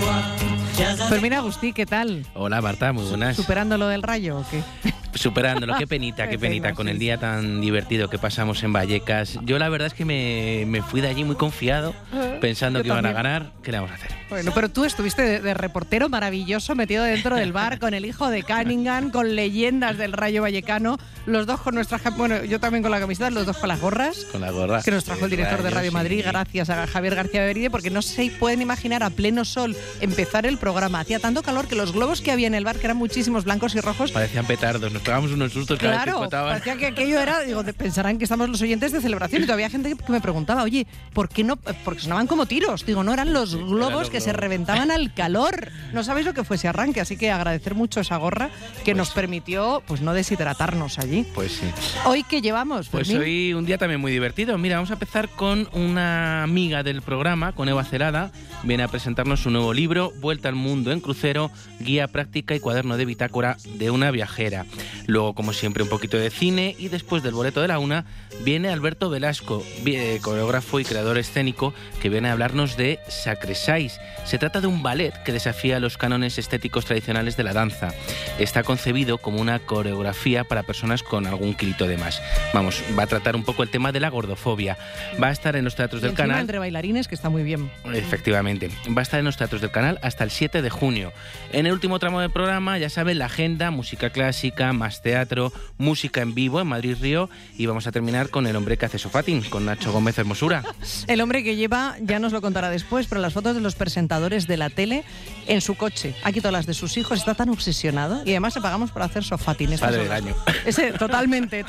Fermín Agustí, ¿qué tal? Hola Marta, muy buenas. ¿Superando lo del Rayo o qué? Superándolo, qué penita con el día tan divertido que pasamos en Vallecas. Yo la verdad es que me fui de allí muy confiado, pensando que iban a ganar. ¿Qué le vamos a hacer? Bueno, pero tú estuviste de reportero maravilloso, metido dentro del bar con el hijo de Cunningham, con leyendas del Rayo Vallecano, los dos con nuestras... Bueno, yo también con la camiseta, los dos con las gorras. Con las gorras. Que nos trajo el director de Radio Madrid, gracias a Javier García Beride, porque no se pueden imaginar a pleno sol empezar el programa. Hacía tanto calor que los globos que había en el bar, que eran muchísimos blancos y rojos... Parecían petardos, nos pegábamos unos sustos cada vez que explotaban. Parecía que aquello era... Digo, pensarán que estamos los oyentes de celebración. Y todavía había gente que me preguntaba, oye, ¿por qué no? Porque sonaban como tiros. Digo, no, eran los globos que se reventaban al calor. No sabéis lo que fue ese arranque, así que agradecer mucho esa gorra que nos permitió pues no deshidratarnos allí. Pues sí. ¿Hoy qué llevamos, Fermín? Pues hoy un día también muy divertido. Mira, vamos a empezar con una amiga del programa, con Eva Celada. Viene a presentarnos su nuevo libro, Vuelta al mundo en crucero, guía práctica y cuaderno de bitácora de una viajera. Luego, como siempre, un poquito de cine y después del boleto de la una viene Alberto Velasco, coreógrafo y creador escénico, que viene a hablarnos de Sacresais. Se trata de un ballet que desafía los cánones estéticos tradicionales de la danza. Está concebido como una coreografía para personas con algún kilito de más. Vamos, va a tratar un poco el tema de la gordofobia. Va a estar en los teatros del canal. Entre bailarines, que está muy bien. Efectivamente. Va a estar en los teatros del canal hasta el 7 de junio. En el último tramo del programa, ya saben, la agenda, música clásica, más teatro, música en vivo en Madrid Río, y vamos a terminar con El hombre que hace sofatín, con Nacho Gómez Hermosura. El hombre que lleva, ya nos lo contará después, pero las fotos de los presentadores de la tele en su coche. Ha quitado las de sus hijos, está tan obsesionado, y además le pagamos por hacer sofatín. Padre del año. Totalmente.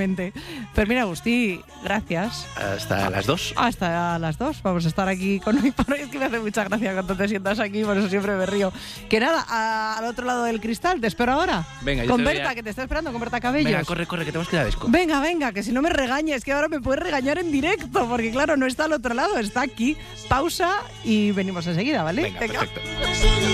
Fermín Agustí, gracias. Hasta las 2. Hasta las 2. Vamos a estar aquí con hoy por hoy. Es que me hace mucha gracia cuando te sientas aquí, por eso siempre me río. Que nada, al otro lado del cristal, te espero ahora. Venga, yo con te Berta, que te está esperando, con Berta Cabellos. Venga, corre, que tenemos que ir a Desco. Venga, que si no me regañes, que ahora me puedes regañar en directo, porque claro, no está al otro lado, está aquí. Pausa y venimos enseguida, ¿vale? Venga. Perfecto.